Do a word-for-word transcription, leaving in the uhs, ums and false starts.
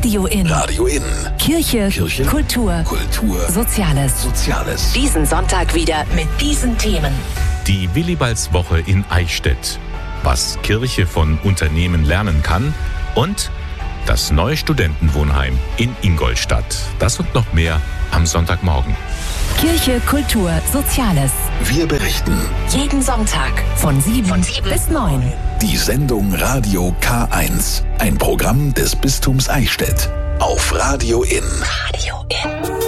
Radio In. Radio In. Kirche, Kirche, Kultur, Kultur, Soziales. Soziales. Diesen Sonntag wieder mit diesen Themen. Die Willibaldswoche in Eichstätt. Was Kirche von Unternehmen lernen kann und das neue Studentenwohnheim in Ingolstadt. Das und noch mehr am Sonntagmorgen. Kirche, Kultur, Soziales. Wir berichten. Jeden Sonntag von sieben, von sieben bis neun. Die Sendung Radio K eins. Ein Programm des Bistums Eichstätt. Auf Radio In. Radio In.